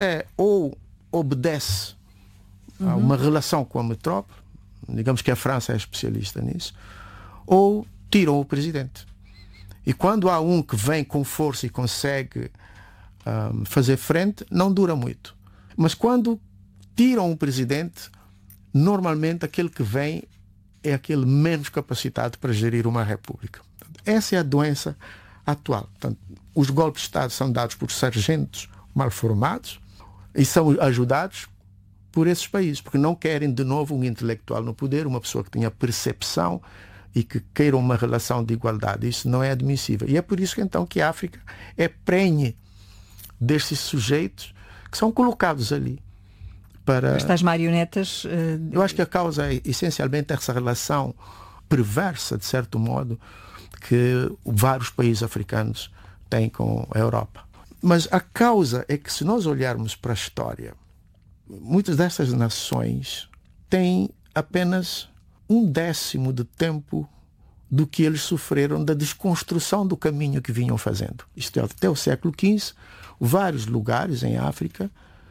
É ou obedece a uma relação com a metrópole, digamos que a França é especialista nisso, ou tiram o presidente. E quando há um que vem com força e consegue fazer frente, não dura muito. Mas quando tiram o presidente, normalmente aquele que vem é aquele menos capacitado para gerir uma república. Essa é a doença atual. Portanto, os golpes de Estado são dados por sargentos mal formados e são ajudados por esses países, porque não querem de novo um intelectual no poder, uma pessoa que tenha percepção e que queira uma relação de igualdade. Isso não é admissível. E é por isso que então que a África é prenhe destes sujeitos que são colocados ali para... Estas marionetas... Eu acho que a causa é essencialmente essa relação perversa, de certo modo, que vários países africanos têm com a Europa. Mas a causa é que, se nós olharmos para a história, muitas dessas nações têm apenas 1/10 de tempo do que eles sofreram da desconstrução do caminho que vinham fazendo. Isto é, até o século XV, vários lugares em África,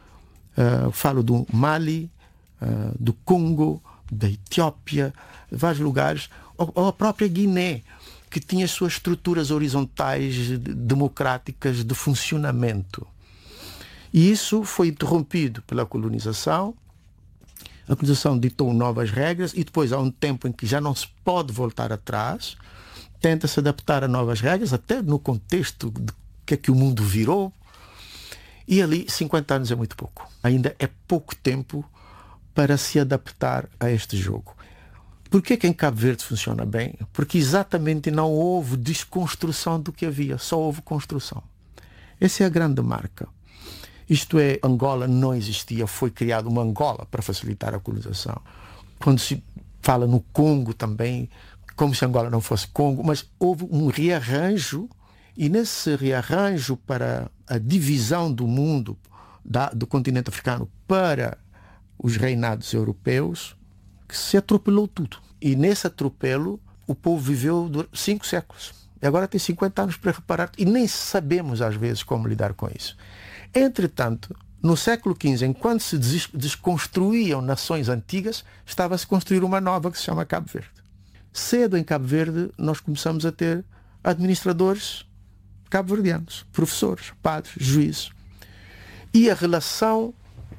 falo do Mali, do Congo, da Etiópia, vários lugares, ou a própria Guiné, que tinha as suas estruturas horizontais democráticas de funcionamento. E isso foi interrompido pela colonização. A colonização ditou novas regras e depois há um tempo em que já não se pode voltar atrás, tenta-se adaptar a novas regras, até no contexto de que é que o mundo virou. E ali 50 anos é muito pouco. Ainda é pouco tempo para se adaptar a este jogo. Por que em Cabo Verde funciona bem? Porque exatamente não houve desconstrução do que havia, só houve construção. Essa é a grande marca. Isto é, Angola não existia, foi criada uma Angola para facilitar a colonização. Quando se fala no Congo também, como se Angola não fosse Congo, mas houve um rearranjo, e nesse rearranjo para a divisão do mundo, do continente africano para os reinados europeus, que se atropelou tudo. E nesse atropelo, o povo viveu 5 séculos. E agora tem 50 anos para reparar, e nem sabemos às vezes como lidar com isso. Entretanto, no século XV, enquanto se desconstruíam nações antigas, estava-se a construir uma nova que se chama Cabo Verde. Cedo em Cabo Verde, nós começamos a ter administradores cabo-verdianos, professores, padres, juízes. E a relação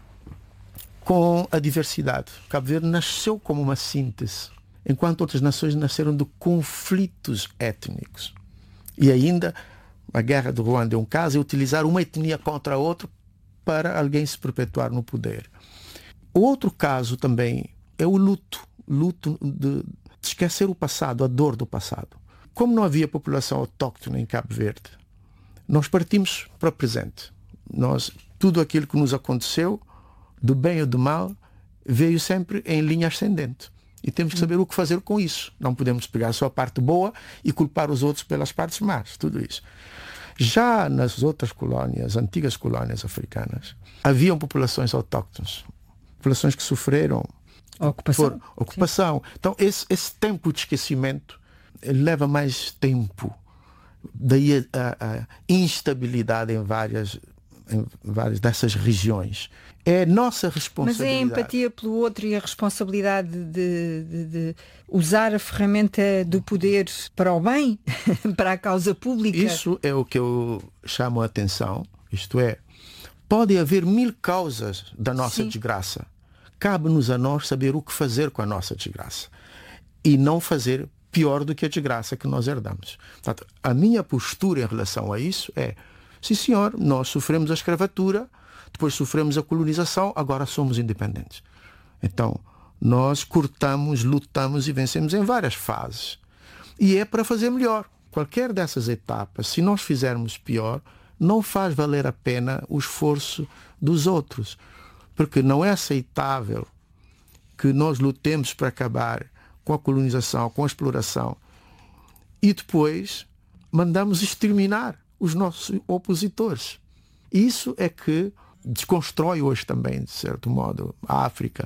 com a diversidade. Cabo Verde nasceu como uma síntese, enquanto outras nações nasceram de conflitos étnicos. E ainda a guerra de Ruanda é um caso, é utilizar uma etnia contra a outra para alguém se perpetuar no poder. O outro caso também é o luto de esquecer o passado, a dor do passado. Como não havia população autóctone em Cabo Verde, nós partimos para o presente. Tudo aquilo que nos aconteceu, do bem ou do mal, veio sempre em linha ascendente. E temos que saber o que fazer com isso. Não podemos pegar só a parte boa e culpar os outros pelas partes más, tudo isso. Já nas outras colónias, antigas colónias africanas, haviam populações autóctones, populações que sofreram por ocupação. Então, esse tempo de esquecimento leva mais tempo. Daí a instabilidade em várias dessas regiões. É nossa responsabilidade. Mas é a empatia pelo outro e a responsabilidade de usar a ferramenta do poder para o bem, para a causa pública. Isso é o que eu chamo a atenção. Isto é, pode haver 1000 causas da nossa desgraça. Cabe-nos a nós saber o que fazer com a nossa desgraça. E não fazer pior do que a desgraça que nós herdamos. Portanto, a minha postura em relação a isso é: sim, senhor, nós sofremos a escravatura, depois sofremos a colonização, agora somos independentes. Então, nós cortamos, lutamos e vencemos em várias fases. E é para fazer melhor. Qualquer dessas etapas, se nós fizermos pior, não faz valer a pena o esforço dos outros. Porque não é aceitável que nós lutemos para acabar com a colonização, com a exploração, e depois mandamos exterminar os nossos opositores. Isso é que desconstrói hoje também, de certo modo, a África.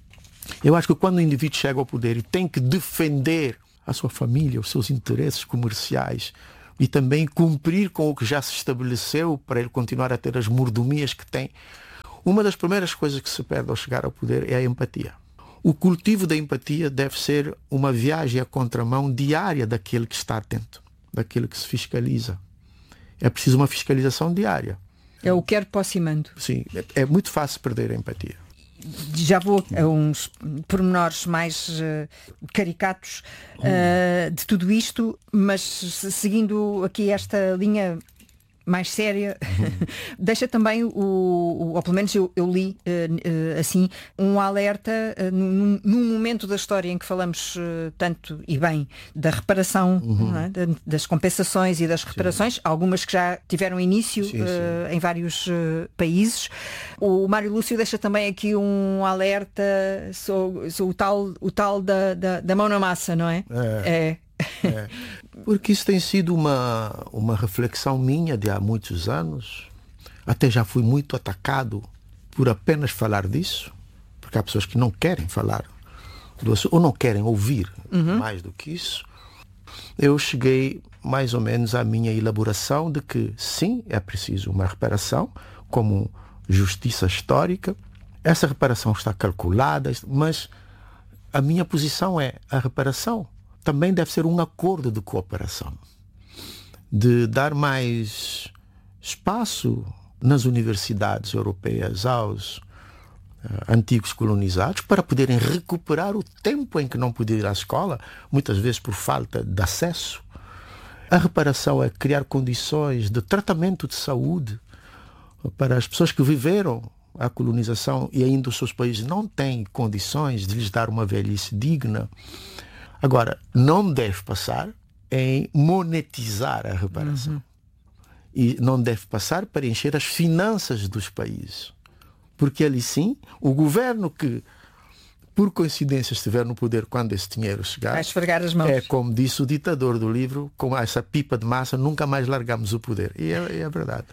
Eu acho que quando o indivíduo chega ao poder e tem que defender a sua família, os seus interesses comerciais e também cumprir com o que já se estabeleceu para ele continuar a ter as mordomias que tem, Uma das primeiras coisas que se perde ao chegar ao poder é a empatia. O cultivo da empatia deve ser uma viagem à contramão diária daquele que está atento, daquele que se fiscaliza. É preciso uma fiscalização diária. É o quero, posso e mando. Sim, é muito fácil perder a empatia. Já vou a uns pormenores mais caricatos de tudo isto, mas seguindo aqui esta linha mais séria, deixa também, ou pelo menos eu li assim, um alerta num momento da história em que falamos tanto e bem da reparação, não é? Das compensações e das reparações, algumas que já tiveram início em vários países. O Mário Lúcio deixa também aqui um alerta sobre o tal da mão na massa, não é? É. Porque isso tem sido uma reflexão minha de há muitos anos. Até já fui muito atacado por apenas falar disso, porque há pessoas que não querem falar ou não querem ouvir mais do que isso. Eu cheguei mais ou menos à minha elaboração de que sim, é preciso uma reparação como justiça histórica. Essa reparação está calculada, mas a minha posição é a reparação também deve ser um acordo de cooperação, de dar mais espaço nas universidades europeias aos antigos colonizados para poderem recuperar o tempo em que não podiam ir à escola, muitas vezes por falta de acesso. A reparação é criar condições de tratamento de saúde para as pessoas que viveram a colonização e ainda os seus países não têm condições de lhes dar uma velhice digna. Agora, não deve passar em monetizar a reparação. E não deve passar para encher as finanças dos países. Porque ali sim, o governo que, por coincidência, estiver no poder quando esse dinheiro chegar, vai esfregar as mãos. É como disse o ditador do livro, com essa pipa de massa, nunca mais largamos o poder. E é verdade.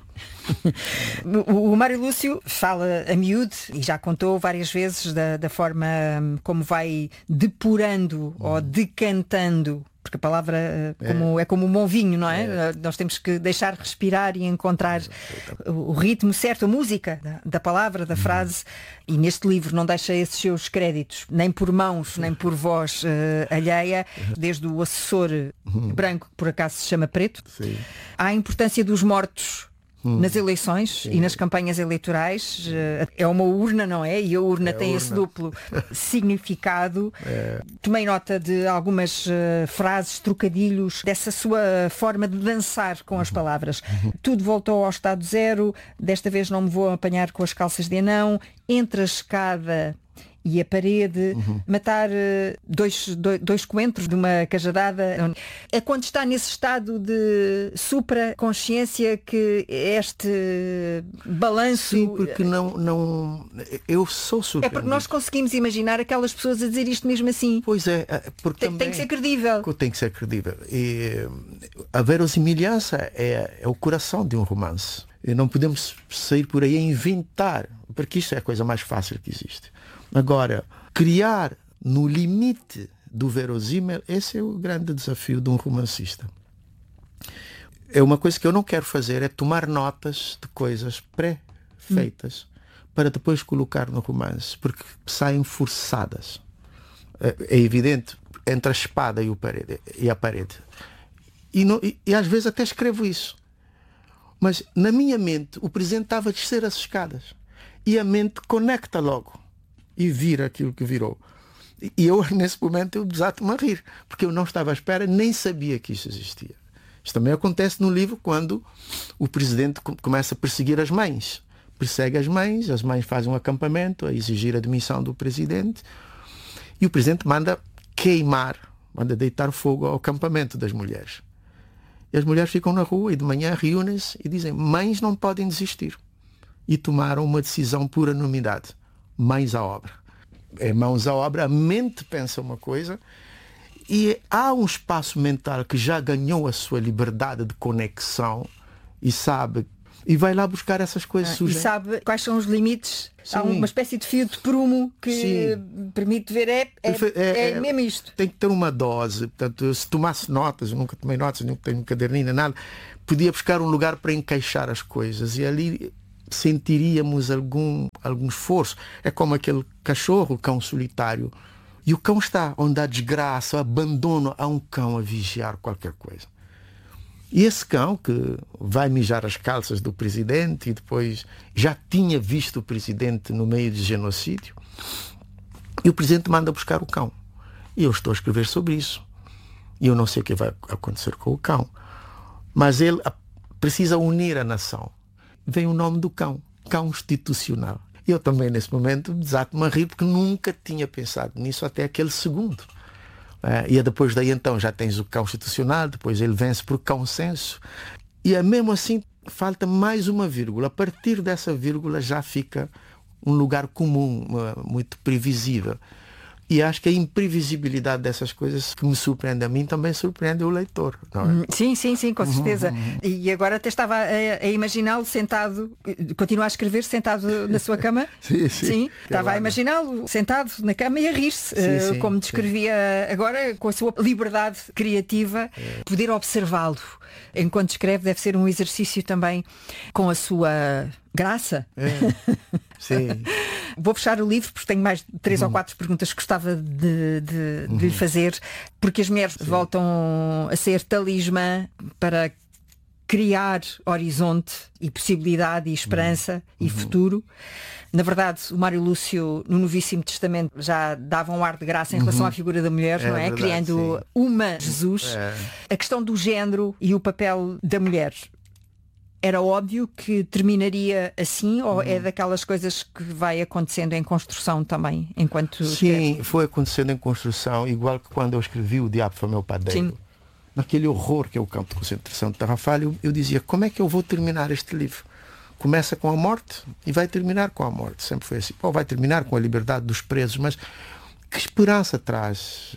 O Mário Lúcio fala a miúdo e já contou várias vezes da forma como vai depurando ou decantando, porque a palavra é como um bom vinho, não é? Nós temos que deixar respirar e encontrar o ritmo certo, a música da palavra, da frase, e neste livro não deixa esses seus créditos, nem por mãos, nem por voz alheia, desde o assessor branco, que por acaso se chama Preto, há a importância dos mortos nas eleições e nas campanhas eleitorais. É uma urna, não é? E a urna tem esse duplo significado. Tomei nota de algumas frases, trocadilhos, dessa sua forma de dançar com as palavras. Tudo voltou ao estado zero, desta vez não me vou apanhar com as calças de anão, entre a escada e a parede, matar dois coentros de uma cajadada. É quando está nesse estado de supra-consciência que este balanço... Sim, porque não eu sou surpreendido. É porque nós conseguimos imaginar aquelas pessoas a dizer isto mesmo assim. Pois é, porque tem que ser credível. Tem que ser credível. E a verosimilhança é o coração de um romance. E não podemos sair por aí a inventar, porque isso é a coisa mais fácil que existe. Agora, criar no limite do verossímil, esse é o grande desafio de um romancista. É uma coisa que eu não quero fazer, é tomar notas de coisas pré-feitas para depois colocar no romance, porque saem forçadas. É evidente, entre a espada e a parede. E às vezes até escrevo isso. Mas na minha mente, o presente estava a descer as escadas. E a mente conecta logo. E vira aquilo que virou. E eu, nesse momento, eu desato-me a rir, porque eu não estava à espera, nem sabia que isso existia. Isto também acontece no livro quando o presidente começa a perseguir as mães. Persegue as mães fazem um acampamento a exigir a demissão do presidente, e o presidente manda deitar fogo ao acampamento das mulheres. E as mulheres ficam na rua e de manhã reúnem-se e dizem: mães não podem desistir. E tomaram uma decisão por unanimidade. Mãos à obra. É mãos à obra, a mente pensa uma coisa e há um espaço mental que já ganhou a sua liberdade de conexão e sabe, e vai lá buscar essas coisas. E sabe quais são os limites. Sim. Há uma espécie de fio de prumo que permite ver, é mesmo isto. Tem que ter uma dose. Portanto, se tomasse notas, eu nunca tomei notas, nunca tenho um caderninho, nada, podia buscar um lugar para encaixar as coisas e ali sentiríamos algum esforço. É como aquele cachorro, o cão solitário. E o cão está onde há desgraça, abandono, há um cão a vigiar qualquer coisa. E esse cão que vai mijar as calças do presidente e depois já tinha visto o presidente no meio de genocídio, e o presidente manda buscar o cão. E eu estou a escrever sobre isso. E eu não sei o que vai acontecer com o cão. Mas ele precisa unir a nação. Vem o nome do cão, cão institucional. Eu também, nesse momento, desato-me a rir porque nunca tinha pensado nisso até aquele segundo. E depois daí, então, já tens o cão institucional, depois ele vence por consenso. E mesmo assim, falta mais uma vírgula. A partir dessa vírgula já fica um lugar comum, muito previsível. E acho que a imprevisibilidade dessas coisas que me surpreende a mim também surpreende o leitor, não é? Sim, com certeza. E agora até estava a imaginá-lo sentado, continua a escrever sentado na sua cama? Sim. Estava a imaginá-lo sentado na cama e a rir-se, como descrevia agora, com a sua liberdade criativa, poder observá-lo enquanto escreve deve ser um exercício também com a sua graça. Sim. Vou fechar o livro porque tenho mais 3 ou 4 perguntas que gostava de lhe fazer, porque as mulheres voltam a ser talismã para criar horizonte e possibilidade e esperança e futuro. Na verdade, o Mário Lúcio, no Novíssimo Testamento, já dava um ar de graça em relação à figura da mulher, não é? Verdade, criando uma Jesus. A questão do género e o papel da mulher. Era óbvio que terminaria assim ou é daquelas coisas que vai acontecendo em construção também, enquanto Sim, foi acontecendo em construção, igual que quando eu escrevi O Diabo Foi Meu Padeiro. Sim. Naquele horror que é o campo de concentração de Tarrafalho, eu dizia, como é que eu vou terminar este livro? Começa com a morte e vai terminar com a morte. Sempre foi assim. Ou vai terminar com a liberdade dos presos, mas que esperança traz?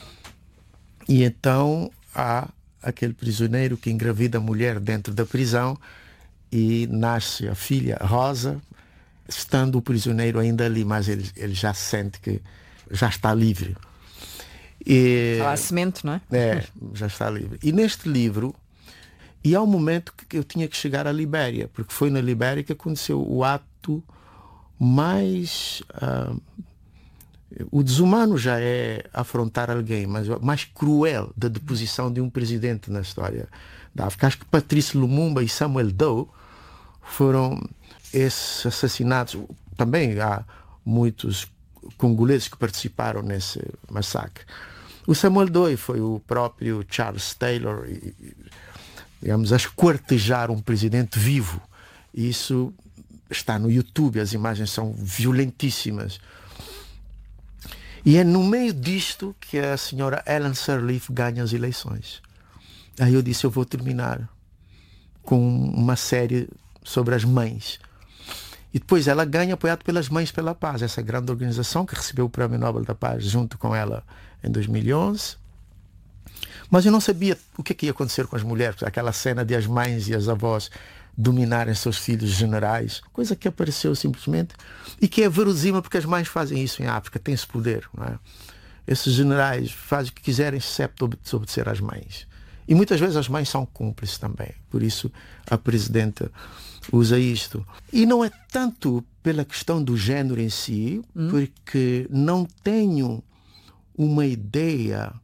E então há aquele prisioneiro que engravida a mulher dentro da prisão e nasce a filha Rosa, estando o prisioneiro ainda ali, mas ele já sente que já está livre. A semente, não é? Já está livre. E neste livro, e há um momento que eu tinha que chegar à Libéria, porque foi na Libéria que aconteceu o ato mais... o desumano já é afrontar alguém, mas o mais cruel da deposição de um presidente na história da África. Acho que Patrice Lumumba e Samuel Doe foram esses assassinatos. Também há muitos congoleses que participaram nesse massacre. O Samuel Doe foi o próprio Charles Taylor, digamos, a esquartejar um presidente vivo. E isso está no YouTube, as imagens são violentíssimas. E é no meio disto que a senhora Ellen Sirleaf ganha as eleições. Aí eu disse, eu vou terminar com uma série sobre as mães. E depois ela ganha, apoiado pelas Mães pela Paz, essa grande organização que recebeu o Prémio Nobel da Paz junto com ela em 2011. Mas eu não sabia o que ia acontecer com as mulheres, aquela cena de as mães e as avós dominarem seus filhos generais, coisa que apareceu simplesmente e que é verosímil porque as mães fazem isso em África, têm esse poder, não é? Esses generais fazem o que quiserem exceto obedecer às mães. E muitas vezes as mães são cúmplices também. Por isso a presidenta usa isto. E não é tanto pela questão do género em si, porque não tenho uma ideia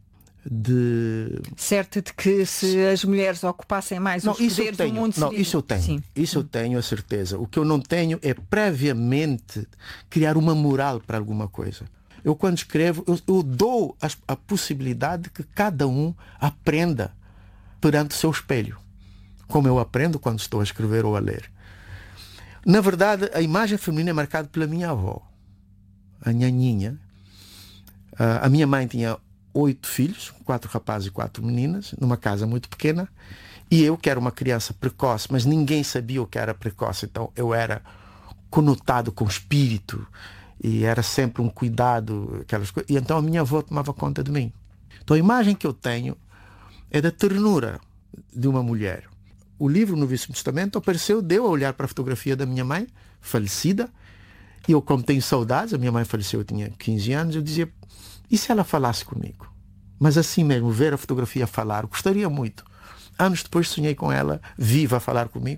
certo de que se as mulheres ocupassem mais os poderes do mundo seria... Isso eu tenho. Sim. Isso eu tenho a certeza. O que eu não tenho é previamente criar uma moral para alguma coisa. Eu quando escrevo, eu dou a possibilidade de que cada um aprenda perante o seu espelho. Como eu aprendo quando estou a escrever ou a ler. Na verdade, a imagem feminina é marcada pela minha avó. A nhaninha. A minha mãe tinha 8 filhos, 4 rapazes e 4 meninas, numa casa muito pequena, e eu, que era uma criança precoce, mas ninguém sabia o que era precoce, então eu era conotado com espírito, e era sempre um cuidado, aquelas coisas, e então a minha avó tomava conta de mim. Então a imagem que eu tenho é da ternura de uma mulher. O livro no Novíssimo Testamento apareceu, deu a olhar para a fotografia da minha mãe, falecida, e eu, como tenho saudades, a minha mãe faleceu, eu tinha 15 anos, eu dizia, e se ela falasse comigo? Mas assim mesmo, ver a fotografia falar, gostaria muito. Anos depois sonhei com ela, viva, a falar comigo.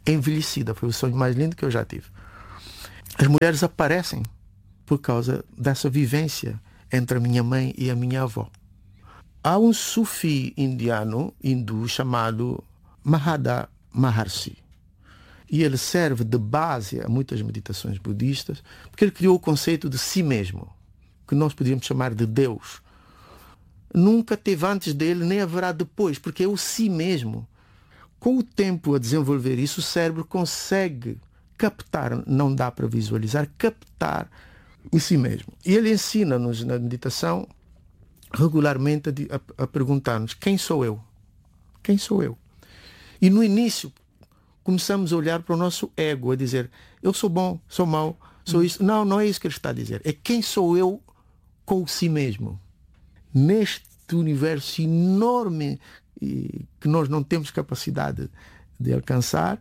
envelhecida. Foi o sonho mais lindo que eu já tive. As mulheres aparecem por causa dessa vivência entre a minha mãe e a minha avó. Há um sufi hindu chamado Mahada Maharshi. E ele serve de base a muitas meditações budistas, porque ele criou o conceito de si mesmo, que nós podíamos chamar de Deus. Nunca teve antes dele, nem haverá depois, porque é o si mesmo. Com o tempo a desenvolver isso, o cérebro consegue captar, não dá para visualizar, captar o si mesmo. E ele ensina-nos na meditação regularmente a perguntar-nos: quem sou eu? Quem sou eu? E no início começamos a olhar para o nosso ego, a dizer: eu sou bom, sou mau, sou isso. Não, não é isso que ele está a dizer. É quem sou eu com o si mesmo. Neste universo enorme que nós não temos capacidade de alcançar.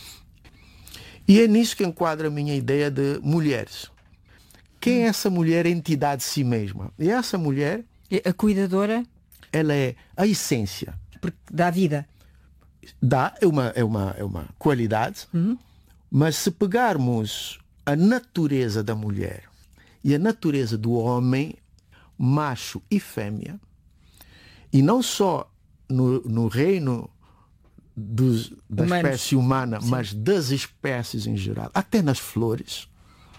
E é nisso que enquadra a minha ideia de mulheres. Quem é essa mulher entidade de si mesma? E essa mulher... A cuidadora? Ela é a essência. Porque dá vida. É uma qualidade, mas se pegarmos a natureza da mulher e a natureza do homem, macho e fêmea, e não só no reino da espécie humana, sim, mas das espécies em geral, até nas flores,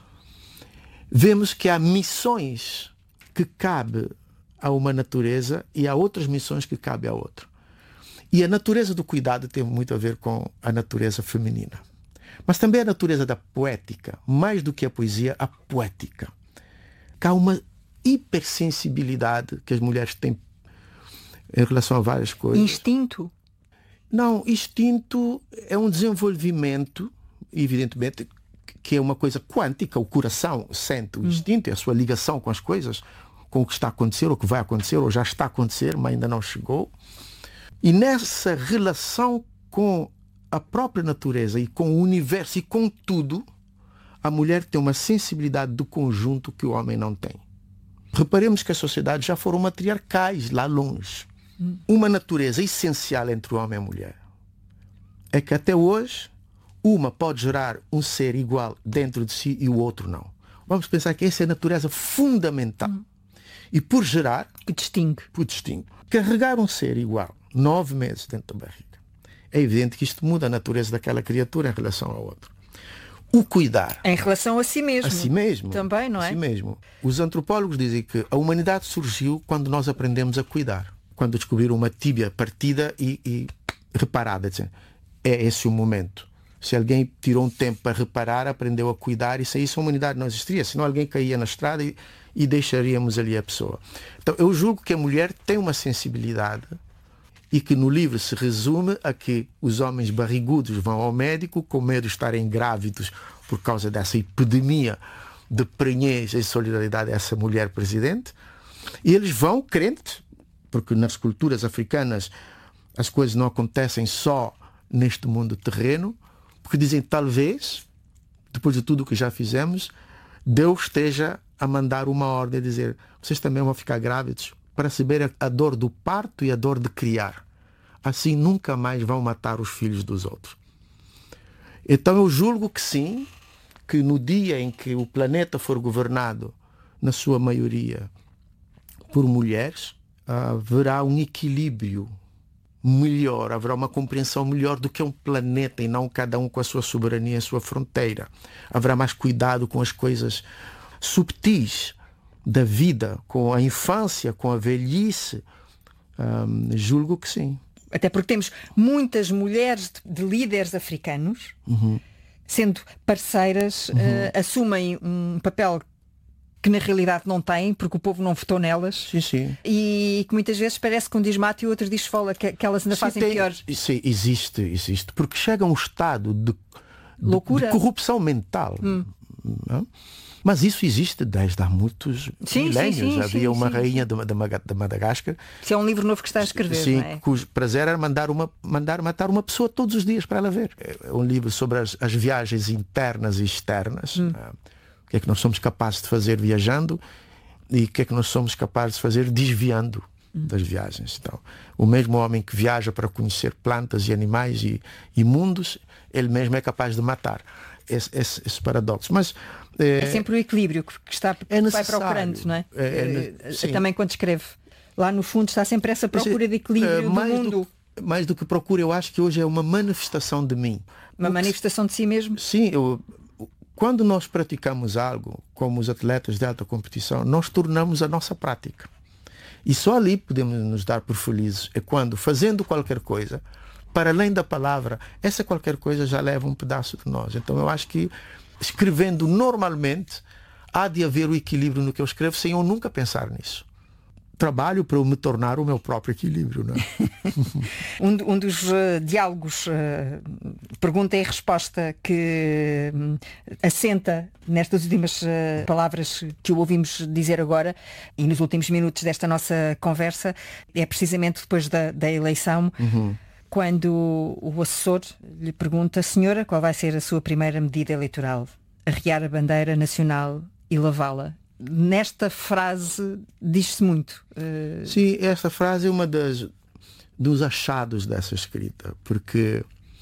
vemos que há missões que cabe a uma natureza e há outras missões que cabe a outra. E a natureza do cuidado tem muito a ver com a natureza feminina. Mas também a natureza da poética, mais do que a poesia, a poética. Que há uma hipersensibilidade que as mulheres têm em relação a várias coisas. Instinto? Não, instinto é um desenvolvimento, evidentemente, que é uma coisa quântica. O coração sente o instinto, é a sua ligação com as coisas, com o que está a acontecer, ou o que vai acontecer, ou já está a acontecer, mas ainda não chegou. E nessa relação com a própria natureza e com o universo e com tudo, a mulher tem uma sensibilidade do conjunto que o homem não tem. Reparemos que as sociedades já foram matriarcais lá longe. Uma natureza essencial entre o homem e a mulher é que até hoje uma pode gerar um ser igual dentro de si e o outro não. Vamos pensar que essa é a natureza fundamental. E por gerar... Que distingue. Carregar um ser igual 9 meses dentro da barriga. É evidente que isto muda a natureza daquela criatura em relação ao outro. O cuidar. Em relação a si mesmo. A si mesmo. Também, não é? A si mesmo. Os antropólogos dizem que a humanidade surgiu quando nós aprendemos a cuidar. Quando descobriram uma tíbia partida e reparada. É esse o momento. Se alguém tirou um tempo para reparar, aprendeu a cuidar, e sem isso a humanidade não existiria. Senão alguém caía na estrada e deixaríamos ali a pessoa. Então eu julgo que a mulher tem uma sensibilidade e que no livro se resume a que os homens barrigudos vão ao médico com medo de estarem grávidos por causa dessa epidemia de prenhez em solidariedade a essa mulher presidente, e eles vão crentes, porque nas culturas africanas as coisas não acontecem só neste mundo terreno, porque dizem, talvez, depois de tudo o que já fizemos, Deus esteja a mandar uma ordem a dizer: vocês também vão ficar grávidos, para saber a dor do parto e a dor de criar. Assim nunca mais vão matar os filhos dos outros. Então eu julgo que sim, que no dia em que o planeta for governado, na sua maioria, por mulheres, haverá um equilíbrio melhor, haverá uma compreensão melhor do que é um planeta e não cada um com a sua soberania e a sua fronteira. Haverá mais cuidado com as coisas subtis da vida, com a infância, com a velhice. Julgo que sim. Até porque temos muitas mulheres de líderes africanos, sendo parceiras, assumem um papel que na realidade não têm, porque o povo não votou nelas. Sim. E que muitas vezes parece que um diz mate e o outro diz fola, que elas ainda fazem pior. Isso existe, porque chega a um estado de loucura, de corrupção mental. Não? Mas isso existe desde há muitos milénios. Havia uma rainha de Madagascar. Isso é um livro novo que está a escrever, sim, não é? Cujo prazer era mandar matar uma pessoa todos os dias para ela ver. É um livro sobre as viagens internas e externas. O que é que nós somos capazes de fazer viajando e o que é que nós somos capazes de fazer desviando. das viagens. Então, o mesmo homem que viaja para conhecer plantas e animais e mundos, ele mesmo é capaz de matar. Esse paradoxo. Mas é sempre o equilíbrio que vai necessário. Procurando, não é? Também quando escreve. Lá no fundo está sempre essa procura de equilíbrio do mundo. Mais do que procura, eu acho que hoje é uma manifestação de mim. Uma manifestação de si mesmo? Sim, quando nós praticamos algo, como os atletas de alta competição, nós tornamos a nossa prática. E só ali podemos nos dar por felizes. É quando, fazendo qualquer coisa, para além da palavra, essa qualquer coisa já leva um pedaço de nós. Então eu acho que, escrevendo normalmente, há de haver o equilíbrio no que eu escrevo, sem eu nunca pensar nisso. Trabalho para eu me tornar o meu próprio equilíbrio, não é? um dos diálogos, pergunta e resposta, que assenta nestas últimas palavras que o ouvimos dizer agora e nos últimos minutos desta nossa conversa, é precisamente depois da eleição, quando o assessor lhe pergunta: senhora, qual vai ser a sua primeira medida eleitoral? Arriar a bandeira nacional e lavá-la. Nesta frase diz-se muito. Sim, esta frase é uma dos achados dessa escrita, porque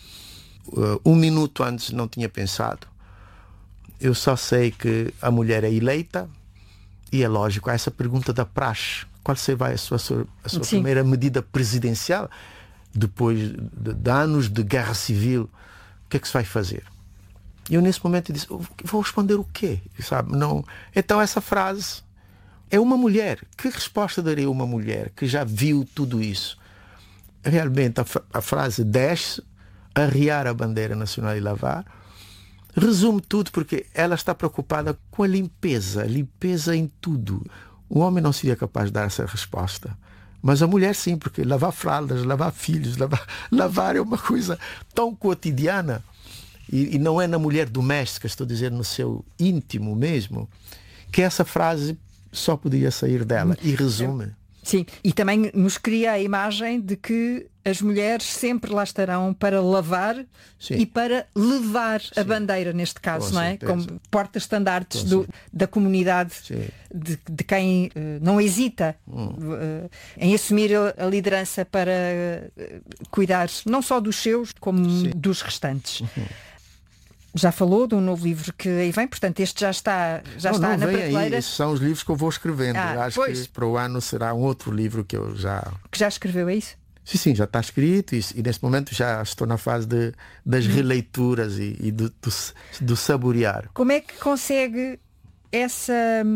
um minuto antes não tinha pensado. Eu só sei que a mulher é eleita e é lógico, há essa pergunta da praxe. Qual será a sua primeira medida presidencial depois de anos de guerra civil? O que é que se vai fazer? E eu nesse momento disse: vou responder o quê? Sabe? Não. Então essa frase é uma mulher. Que resposta daria uma mulher que já viu tudo isso? Realmente a frase desce, arriar a bandeira nacional e lavar, resume tudo, porque ela está preocupada com a limpeza em tudo. O homem não seria capaz de dar essa resposta. Mas a mulher sim, porque lavar fraldas, lavar filhos, lavar é uma coisa tão cotidiana. E não é na mulher doméstica, estou dizendo no seu íntimo mesmo, que essa frase só podia sair dela. E resume. Sim, e também nos cria a imagem de que as mulheres sempre lá estarão para lavar, sim, e para levar, sim, a bandeira, neste caso, não é? Como porta-estandartes da comunidade, de quem não hesita em assumir a liderança para cuidar não só dos seus, como, sim, dos restantes. Já falou de um novo livro que aí vem, portanto este já está na prateleira. Esses são os livros que eu vou escrevendo. Acho que para o ano será um outro livro que eu já... Que já escreveu, é isso? Sim, já está escrito e neste momento já estou na fase das releituras e do saborear. Como é que consegue essa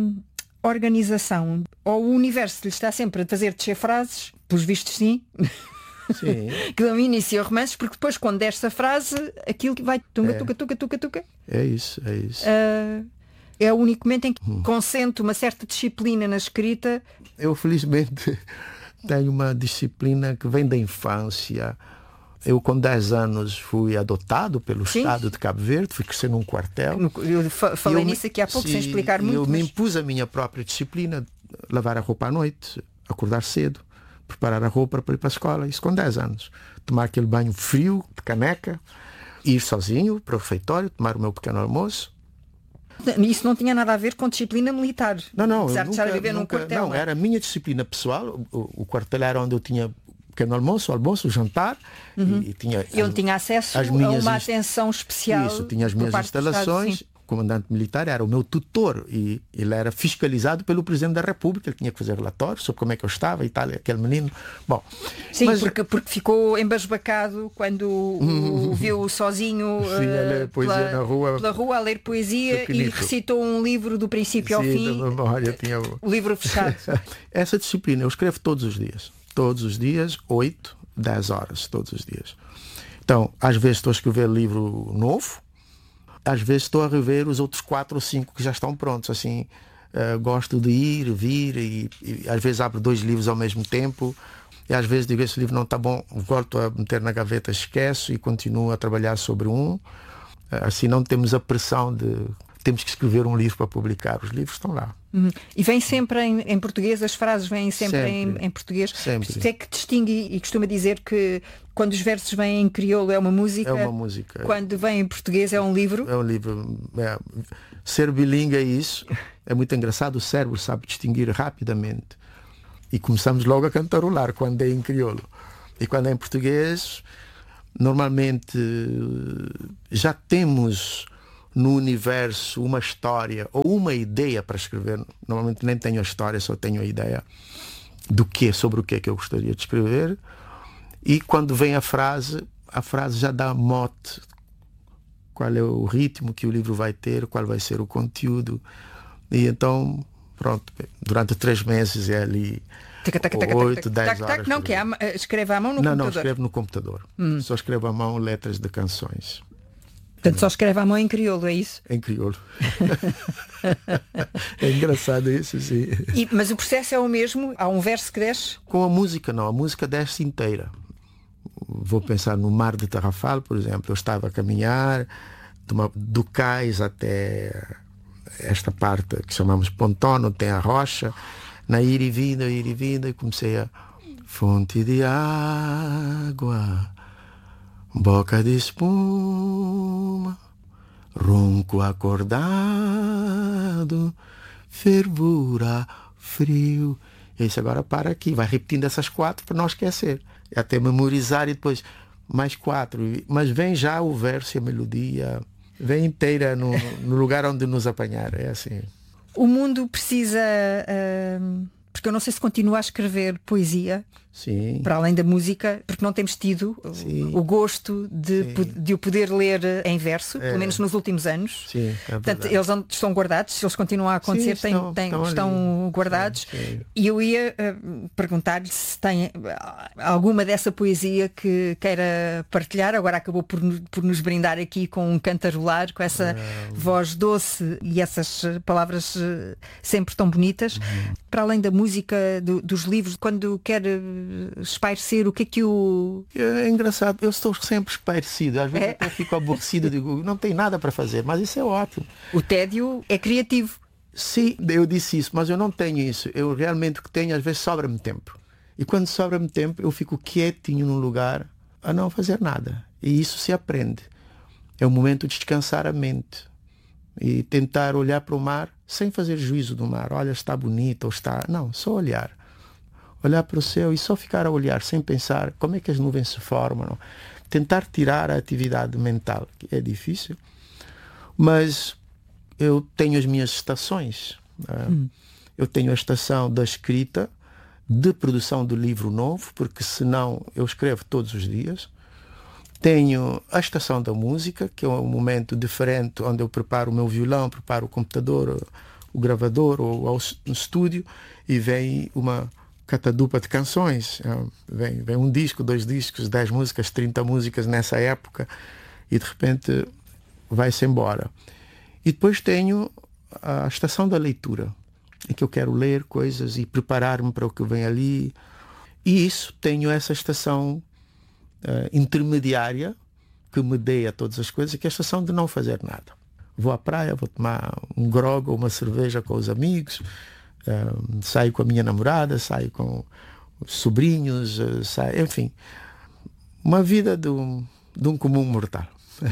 organização? Ou o universo lhe está sempre a fazer descer frases, pelos vistos sim... Sim. Que dão início a romances, porque depois quando desta a frase, aquilo que vai tuca. É isso. É o único momento em que consente uma certa disciplina na escrita. Eu felizmente tenho uma disciplina que vem da infância. Eu com 10 anos fui adotado pelo, sim, Estado de Cabo Verde, fui crescer num quartel. Eu falei nisso aqui há pouco, sim, sem explicar muito. Eu me impus a minha própria disciplina, lavar a roupa à noite, acordar cedo, preparar a roupa para ir para a escola, isso com 10 anos. Tomar aquele banho frio, de caneca, ir sozinho para o refeitório, tomar o meu pequeno almoço. Isso não tinha nada a ver com disciplina militar? Não. Apesar de estar a viver num quartel? Não, era a minha disciplina pessoal. O quartel era onde eu tinha pequeno almoço, o jantar, e tinha... Eu tinha acesso a uma atenção especial. Isso, tinha as minhas instalações. O comandante militar era o meu tutor e ele era fiscalizado pelo Presidente da República. Ele tinha que fazer relatório sobre como é que eu estava e tal, aquele menino. Bom, sim, mas... porque ficou embasbacado quando o viu sozinho, sim, a ler poesia pela rua, a ler poesia, pequenito, e recitou um livro do princípio, sim, ao fim. Da memória, tinha o livro fechado. Essa disciplina eu escrevo todos os dias, 8, 10 horas, todos os dias. Então, às vezes estou a escrever livro novo, às vezes estou a rever os outros 4 ou 5 que já estão prontos. Assim, gosto de ir, vir e às vezes abro 2 livros ao mesmo tempo e às vezes digo: esse livro não está bom, volto a meter na gaveta, esqueço e continuo a trabalhar sobre um. Assim não temos a pressão de temos que escrever um livro para publicar. Os livros estão lá. E vem sempre em português, as frases vêm sempre em português. Sempre. Isto é que distingue e costuma dizer que quando os versos vêm em crioulo é uma música. É uma música. Quando vem em português é um livro. É um livro. Ser bilíngue é isso. É muito engraçado. O cérebro sabe distinguir rapidamente E começamos logo a cantarolar quando é em crioulo. E quando é em português, normalmente já temos no universo uma história ou uma ideia para escrever. Normalmente nem tenho a história, só tenho a ideia sobre o que é que eu gostaria de escrever. E quando vem a frase já dá mote, qual é o ritmo que o livro vai ter, qual vai ser o conteúdo. E então, pronto, durante 3 meses é ali 8, 10 horas. Não, que escreve à mão no computador? Não, escrevo no computador. Só escrevo à mão letras de canções. Portanto, só escreve à mão em crioulo, é isso? Em crioulo. É engraçado isso, sim. Mas o processo é o mesmo? Há um verso que desce? Com a música, não. A música desce inteira. Vou pensar no Mar de Tarrafal, por exemplo. Eu estava a caminhar do cais até esta parte que chamamos Pontono, tem a rocha, na ir e vinda, e comecei a fonte de água, boca de espuma, ronco acordado, fervura, frio. E isso agora para aqui, vai repetindo essas 4 para não esquecer. Até memorizar e depois mais 4. Mas vem já o verso e a melodia, vem inteira no lugar onde nos apanhar. É assim. O mundo precisa... porque eu não sei se continua a escrever poesia. Sim. Para além da música, porque não temos tido o gosto de o poder ler em verso, pelo menos nos últimos anos. Sim, portanto, eles estão guardados, se eles continuam a acontecer, estão guardados. Sim. E eu ia perguntar-lhe se tem alguma dessa poesia que queira partilhar. Agora acabou por nos brindar aqui com um cantarolar, com essa voz doce e essas palavras sempre tão bonitas. Para além da música, dos livros, quando quer espairecer, o que é que o... É engraçado, eu estou sempre esparecido. Às vezes até fico aborrecido, digo, não tem nada para fazer, mas isso é ótimo. O tédio é criativo. Sim, eu disse isso, mas eu não tenho isso. Eu realmente o que tenho, às vezes sobra-me tempo. E quando sobra-me tempo, eu fico quietinho num lugar a não fazer nada. E isso se aprende. É o momento de descansar a mente e tentar olhar para o mar sem fazer juízo do mar. Olha, está bonito ou está... Não, só olhar. Olhar para o céu e só ficar a olhar sem pensar como é que as nuvens se formam. Não? Tentar tirar a atividade mental, que é difícil. Mas eu tenho as minhas estações. Eu tenho a estação da escrita, de produção do livro novo, porque senão eu escrevo todos os dias. Tenho a estação da música, que é um momento diferente, onde eu preparo o meu violão, preparo o computador, o gravador ou ao estúdio, e vem uma catadupa de canções. Vem um disco, 2 discos, 10 músicas, 30 músicas nessa época, e de repente vai-se embora. E depois tenho a estação da leitura, em que eu quero ler coisas e preparar-me para o que vem ali. E isso, tenho essa estação intermediária que medeia todas as coisas, que é a estação de não fazer nada. Vou à praia, vou tomar um grog ou uma cerveja com os amigos, saio com a minha namorada, saio com os sobrinhos, enfim, uma vida de um comum mortal.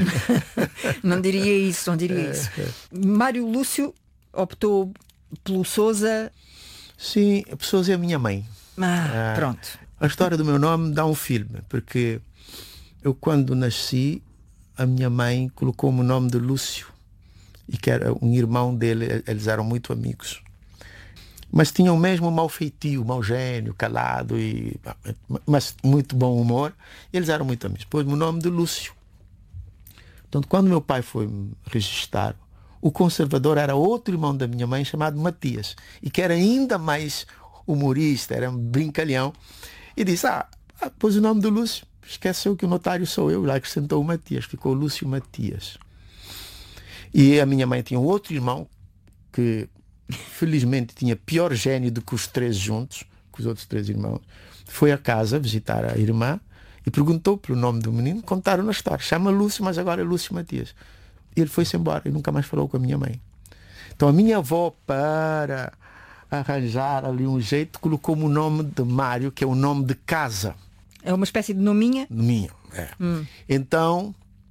Não diria isso. Mário Lúcio optou pelo Sousa. Sim, a Sousa é a minha mãe. Pronto. A história do meu nome dá um filme, porque eu, quando nasci, a minha mãe colocou-me o nome de Lúcio, e que era um irmão dele, eles eram muito amigos. Mas tinham mesmo mau feitio, mau gênio, calado, mas muito bom humor. Eles eram muito amigos. Pôs-me o nome de Lúcio. Então, quando meu pai foi me registrar, o conservador era outro irmão da minha mãe, chamado Matias, e que era ainda mais humorista, era um brincalhão. E disse, pôs o nome do Lúcio. Esqueceu que o notário sou eu. Lá acrescentou o Matias. Ficou Lúcio Matias. E a minha mãe tinha um outro irmão que, felizmente, tinha pior gênio do que os 3 juntos, que os outros 3 irmãos. Foi a casa visitar a irmã e perguntou pelo nome do menino. Contaram na história. Chama Lúcio, mas agora é Lúcio Matias. E ele foi-se embora e nunca mais falou com a minha mãe. Então a minha avó, para arranjar ali um jeito, colocou-me o nome de Mário, que é o nome de casa. É uma espécie de nominha? Nominha, é. Então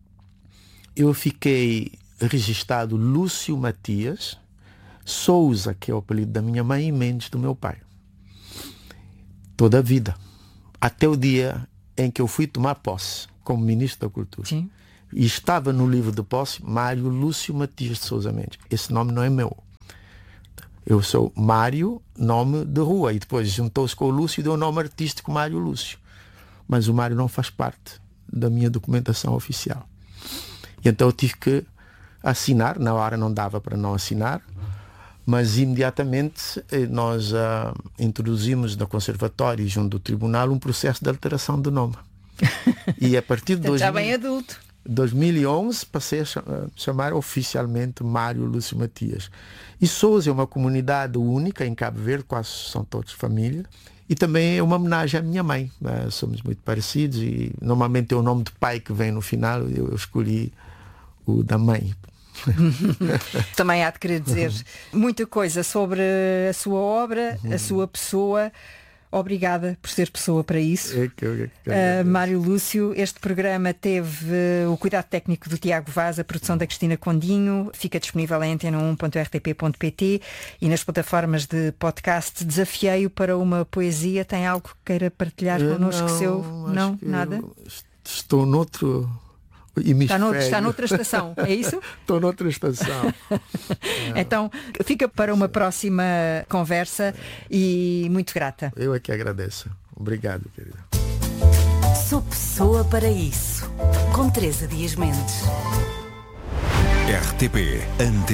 eu fiquei registado Lúcio Matias Sousa, que é o apelido da minha mãe, e Mendes do meu pai. toda a vida. Até o dia em que eu fui tomar posse como Ministro da Cultura. Sim. E estava no livro de posse Mário Lúcio Matias de Sousa Mendes. Esse nome não é meu. Eu sou Mário, nome de rua. E depois juntou-se com o Lúcio e deu o nome artístico Mário Lúcio. Mas o Mário não faz parte da minha documentação oficial. E então eu tive que assinar. Na hora não dava para não assinar. Mas imediatamente nós introduzimos no Conservatório, junto do Tribunal, um processo de alteração do nome. E a partir de Já bem adulto. 2011 passei a chamar oficialmente Mário Lúcio Matias. E Sousa é uma comunidade única em Cabo Verde, quase são todos família. E também é uma homenagem à minha mãe. Somos muito parecidos e normalmente é o nome de pai que vem no final. Eu escolhi o da mãe. Também há de querer dizer muita coisa sobre a sua obra, a sua pessoa. Obrigada por ser pessoa para isso. Mário Lúcio, este programa teve o cuidado técnico do Tiago Vaz, a produção da Cristina Condinho. Fica disponível em antena1.rtp.pt e nas plataformas de podcast. Desafiei-o para uma poesia. Tem algo que queira partilhar connosco seu? Não? Nada? Estou noutro hemisfério. Está noutra estação, é isso? Estou noutra estação. Então, fica para uma próxima conversa e muito grata. Eu é que agradeço. Obrigado, querida. Sou pessoa para isso. Com Teresa Dias Mendes. RTP Antena.